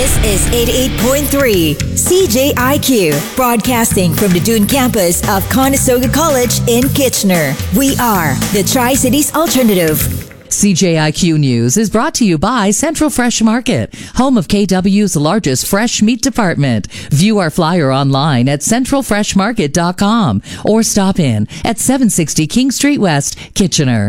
This is 88.3 CJIQ, broadcasting from the Dune campus of Conestoga College in Kitchener. We are the Tri-Cities Alternative. CJIQ News is brought to you by Central Fresh Market, home of KW's largest fresh meat department. View our flyer online at centralfreshmarket.com or stop in at 760 King Street West, Kitchener.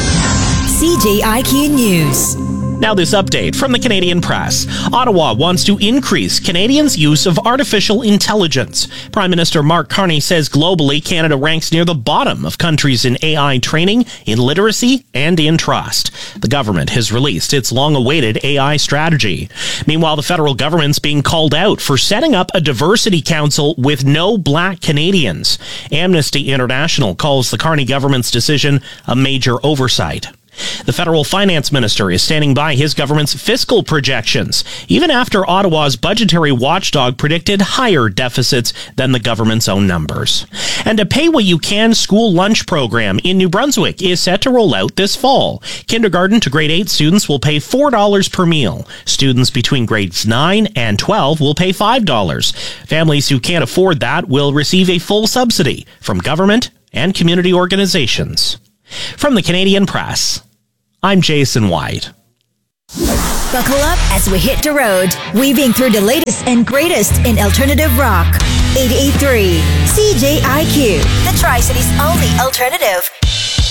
CJIQ News. Now this update from the Canadian Press. Ottawa wants to increase Canadians' use of artificial intelligence. Prime Minister Mark Carney says globally, Canada ranks near the bottom of countries in AI training, in literacy, and in trust. The government has released its long-awaited AI strategy. Meanwhile, the federal government's being called out for setting up a diversity council with no Black Canadians. Amnesty International calls the Carney government's decision a major oversight. The federal finance minister is standing by his government's fiscal projections, even after Ottawa's budgetary watchdog predicted higher deficits than the government's own numbers. And a pay-what-you-can school lunch program in New Brunswick is set to roll out this fall. Kindergarten to grade 8 students will pay $4 per meal. Students between grades 9 and 12 will pay $5. Families who can't afford that will receive a full subsidy from government and community organizations. From the Canadian Press, I'm Jason White. Buckle up as we hit the road, weaving through the latest and greatest in alternative rock. 88.3 CJIQ, the Tri-Cities' only alternative.